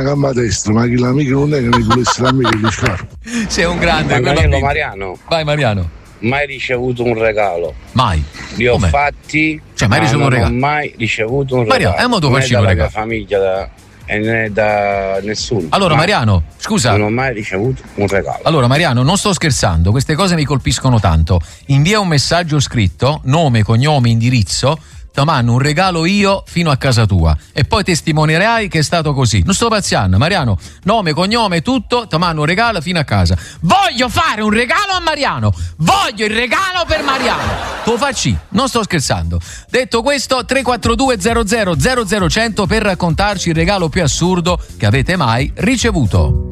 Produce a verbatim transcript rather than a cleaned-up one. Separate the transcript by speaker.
Speaker 1: gamba destra, ma che l'amico non è che mi volesse l'amico di scarpe.
Speaker 2: Sei un grande.
Speaker 3: Mariano, Mariano.
Speaker 2: Vai Mariano.
Speaker 3: Mai ricevuto un regalo.
Speaker 2: Mai.
Speaker 3: Li ho
Speaker 2: Com'è?
Speaker 3: fatti.
Speaker 2: Cioè, mai ricevuto un regalo?
Speaker 3: Non ho mai ricevuto un
Speaker 2: Mariano,
Speaker 3: regalo.
Speaker 2: è modo
Speaker 3: né
Speaker 2: facile un
Speaker 3: dalla
Speaker 2: regalo.
Speaker 3: mia famiglia da, e né da nessuno.
Speaker 2: Allora
Speaker 3: Mai.
Speaker 2: Mariano, scusa.
Speaker 3: Non ho mai ricevuto un regalo.
Speaker 2: Allora Mariano, non sto scherzando, queste cose mi colpiscono tanto. Invia un messaggio scritto, nome, cognome, indirizzo, ti mando un regalo io fino a casa tua e poi testimonierai che è stato così. Non sto pazziando, Mariano, nome, cognome, tutto, ti mando un regalo fino a casa. Voglio fare un regalo a Mariano, voglio il regalo per Mariano. Te lo facci, non sto scherzando. Detto questo, tre quattro due zero zero zero zero cento per raccontarci il regalo più assurdo che avete mai ricevuto.